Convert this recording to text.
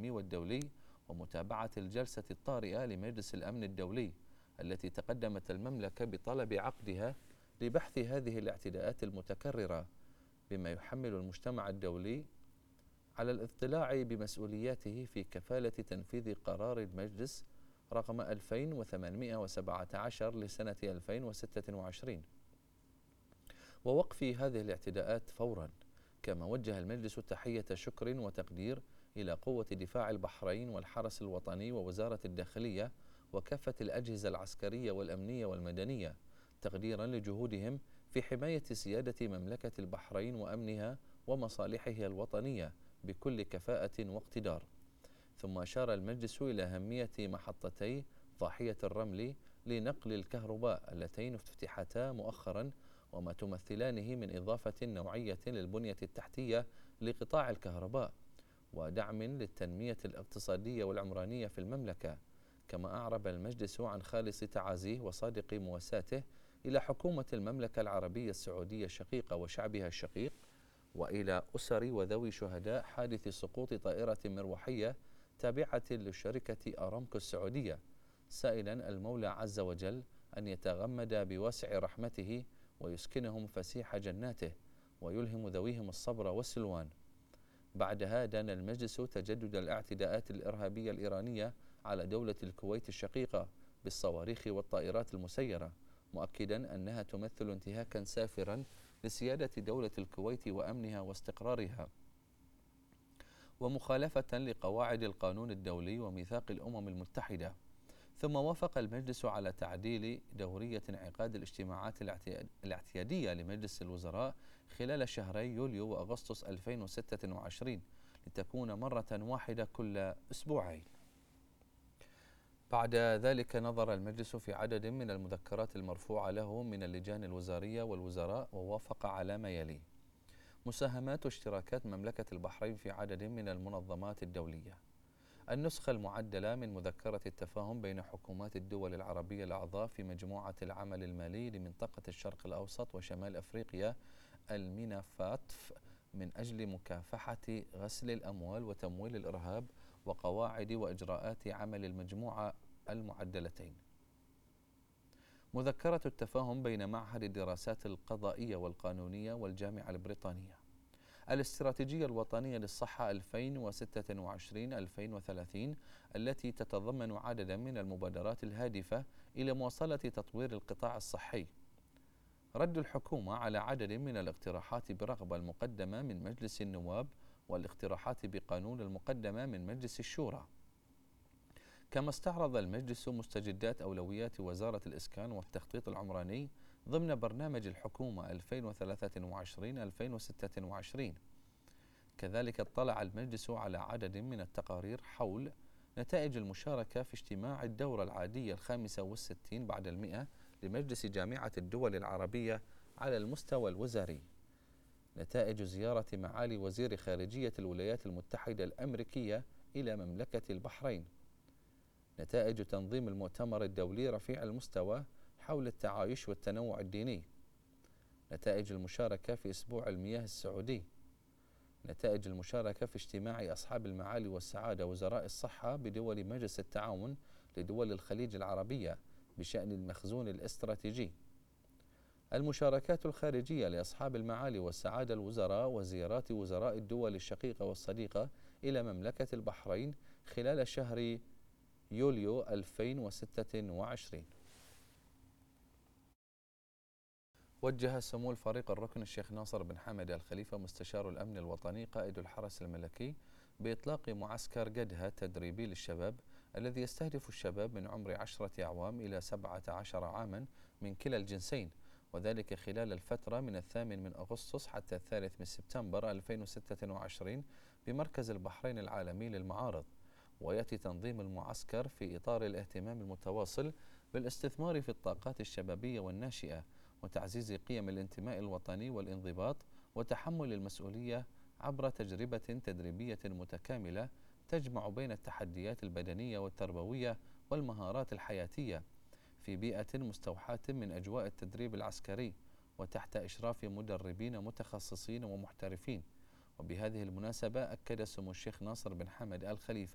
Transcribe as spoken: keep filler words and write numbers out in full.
الإقليمي والدولي ومتابعة الجلسة الطارئة لمجلس الأمن الدولي التي تقدمت المملكة بطلب عقدها لبحث هذه الاعتداءات المتكررة، بما يحمل المجتمع الدولي على الاطلاع بمسؤولياته في كفالة تنفيذ قرار المجلس رقم ألفين وثمانمئة وسبعة عشر لسنة ألفين وستة وعشرين ووقف هذه الاعتداءات فورا. كما وجه المجلس تحية شكر وتقدير إلى قوة دفاع البحرين والحرس الوطني ووزارة الداخلية وكافة الأجهزة العسكرية والأمنية والمدنية، تقديرا لجهودهم في حماية سيادة مملكة البحرين وأمنها ومصالحها الوطنية بكل كفاءة واقتدار. ثم أشار المجلس إلى أهمية محطتي ضاحية الرمل لنقل الكهرباء اللتين افتتحتا مؤخرا، وما تمثلانه من إضافة نوعية للبنية التحتية لقطاع الكهرباء ودعم للتنمية الاقتصادية والعمرانية في المملكة. كما أعرب المجلس عن خالص تعازيه وصادق مواساته إلى حكومة المملكة العربية السعودية الشقيقة وشعبها الشقيق، وإلى أسر وذوي شهداء حادث سقوط طائرة مروحية تابعة لشركة أرامكو السعودية، سائلا المولى عز وجل أن يتغمد بواسع رحمته ويسكنهم فسيح جناته ويلهم ذويهم الصبر والسلوان. بعدها دان المجلس تجدد الاعتداءات الإرهابية الإيرانية على دولة الكويت الشقيقة بالصواريخ والطائرات المسيرة، مؤكدا أنها تمثل انتهاكا سافرا لسيادة دولة الكويت وأمنها واستقرارها ومخالفة لقواعد القانون الدولي وميثاق الأمم المتحدة. ثم وافق المجلس على تعديل دورية انعقاد الاجتماعات الاعتيادية لمجلس الوزراء خلال شهري يوليو وأغسطس ألفين وستة وعشرين لتكون مرة واحدة كل أسبوعين. بعد ذلك نظر المجلس في عدد من المذكرات المرفوعة له من اللجان الوزارية والوزراء ووافق على ما يلي: مساهمات واشتراكات مملكة البحرين في عدد من المنظمات الدولية، النسخة المعدلة من مذكرة التفاهم بين حكومات الدول العربية الأعضاء في مجموعة العمل المالي لمنطقة الشرق الأوسط وشمال أفريقيا المينافاتف من أجل مكافحة غسل الأموال وتمويل الإرهاب، وقواعد وإجراءات عمل المجموعة المعدلتين. مذكرة التفاهم بين معهد الدراسات القضائية والقانونية والجامعة البريطانية، الاستراتيجية الوطنية للصحة ألفين وستة وعشرين ألفين وثلاثين التي تتضمن عددا من المبادرات الهادفة إلى مواصلة تطوير القطاع الصحي، رد الحكومة على عدد من الاقتراحات برغبة المقدمة من مجلس النواب والاقتراحات بقانون المقدمة من مجلس الشورى. كما استعرض المجلس مستجدات أولويات وزارة الإسكان والتخطيط العمراني ضمن برنامج الحكومة ألفين وثلاثة وعشرين ألفين وستة وعشرين. كذلك اطلع المجلس على عدد من التقارير حول نتائج المشاركة في اجتماع الدورة العادية الخامسة والستين بعد المئة لمجلس جامعة الدول العربية على المستوى الوزاري، نتائج زيارة معالي وزير خارجية الولايات المتحدة الأمريكية إلى مملكة البحرين، نتائج تنظيم المؤتمر الدولي رفيع المستوى حول التعايش والتنوع الديني، نتائج المشاركة في أسبوع المياه السعودي، نتائج المشاركة في اجتماع أصحاب المعالي والسعادة وزراء الصحة بدول مجلس التعاون لدول الخليج العربية بشأن المخزون الاستراتيجي، المشاركات الخارجية لأصحاب المعالي والسعادة الوزراء وزيارات وزراء الدول الشقيقة والصديقة إلى مملكة البحرين خلال شهر يوليو ألفين وستة وعشرين. وجه سمو الفريق الركن الشيخ ناصر بن حمد الخليفة مستشار الأمن الوطني قائد الحرس الملكي بإطلاق معسكر قدها التدريبي للشباب الذي يستهدف الشباب من عمر عشرة أعوام إلى سبعة عشر عاما من كلا الجنسين، وذلك خلال الفترة من الثامن من أغسطس حتى الثالث من سبتمبر ألفين وستة وعشرين بمركز البحرين العالمي للمعارض. ويأتي تنظيم المعسكر في إطار الاهتمام المتواصل بالاستثمار في الطاقات الشبابية والناشئة وتعزيز قيم الانتماء الوطني والانضباط وتحمل المسؤولية عبر تجربة تدريبية متكاملة تجمع بين التحديات البدنية والتربوية والمهارات الحياتية في بيئة مستوحاة من أجواء التدريب العسكري وتحت إشراف مدربين متخصصين ومحترفين. وبهذه المناسبة أكد سمو الشيخ ناصر بن حمد الخليفة